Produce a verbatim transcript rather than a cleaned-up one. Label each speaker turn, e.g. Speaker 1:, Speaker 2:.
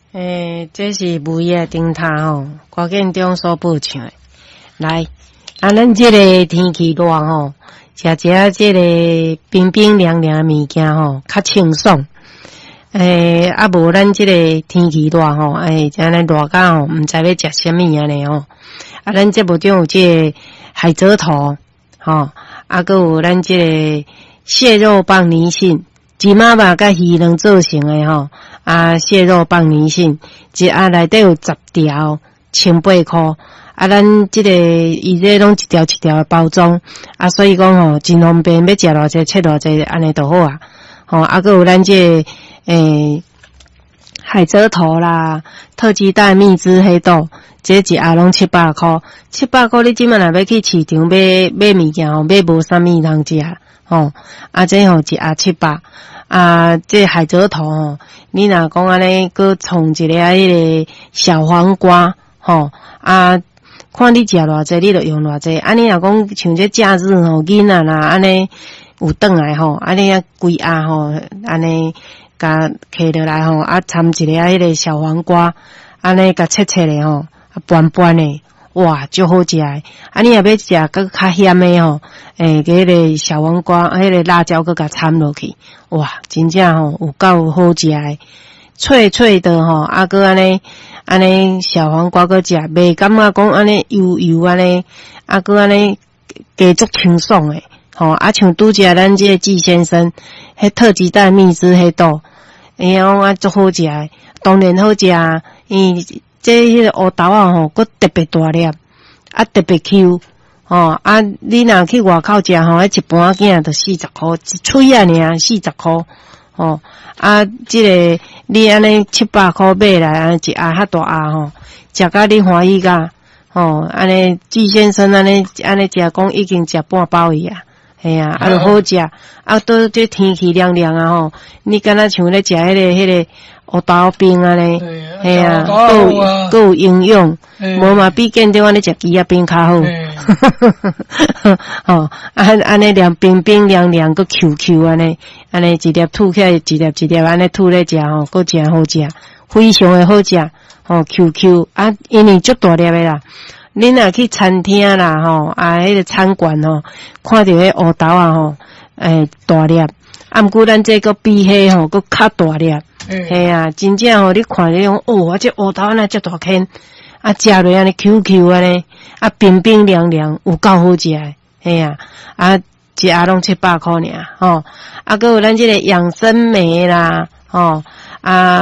Speaker 1: 诶，这是母爷顶塔吼，郭建中所播唱的。来，啊，咱这个天气热吼，食食这个冰冰凉凉的物件吼，较清爽。诶，啊无咱这个天气热吼，诶，这样热到吼，毋知要食啥物安尼吼。啊，咱这部中有这个海蜇头，吼，啊，搁有咱这个蟹肉棒泥杏，鸡妈妈甲鱼卵做成的吼。啊，蟹肉棒泥杏，一盒内底有十条，千八块。啊，咱这个伊这拢一条一条的包装，啊，所以讲吼，真方便，要食偌济切偌济，安尼就好啊。吼，啊，搁有咱这个诶海蜇头啦，特级蛋蜜汁黑豆，这一盒拢七百块，七百块你即满若要去市场买买物件吼，买无啥物通食，吼，啊，这吼一盒七百。啊，这海蜇头吼，你若讲安尼，搁创一个迄个小黄瓜吼，啊，看你食偌济，你就用偌济。啊，你若讲像这假日吼，囡仔啦安尼有转来吼，安尼啊规盒吼，安尼甲摕落来吼，啊掺一个迄个小黄瓜，安尼甲切切咧吼，啊拌拌咧。哇，足好食诶！啊，你若要食搁较咸诶吼，诶，迄个小黄瓜，迄个辣椒搁甲掺落去，哇，真正吼有够好食诶，脆脆的吼，啊，搁安尼安尼小黄瓜搁食，袂感觉讲安尼油油安尼，啊，搁安尼加足清爽诶，吼，啊，像拄则咱这个季先生，迄特级蛋蜜汁迄道，哎呀，啊，足好食诶，当然好食，因为这迄个乌豆啊吼，佫特别大粒，啊特别 Q， 吼啊！你若去外口食吼，迄一盘囝就四十箍，一喙啊尔四十箍，吼啊！即、这个你安尼七百箍买来，安尼一盒较大盒吼，食甲你欢喜甲，吼安尼季先生安尼安尼食讲已经食半包伊啊，嘿啊，啊就好食，啊都这天气凉凉啊吼，你敢若像咧食迄个迄个。乌豆冰啊咧，嘿啊，够够有营养，无嘛比见着安尼食鸡仔冰较好。吼，安安尼凉冰冰凉凉，个 Q Q 安尼，安尼一粒吐起来，一粒一粒安尼吐咧食吼，够真好食，非常的好食。吼 ，Q Q 啊，因为足大粒的啦。恁若去餐厅啦，吼啊，迄个餐馆吼，看到迄乌豆啊吼，诶大粒，啊，毋过咱这个比迄吼，佫较大粒。嘿啊，真正吼，你看你讲哦，啊这乌豆那遮大颗，啊食落安尼 Q Q 安尼，啊冰冰凉凉，有够好食诶，嘿啊，啊一盒拢七百块尔，吼，啊，搁有咱这个养生梅啦，吼，啊。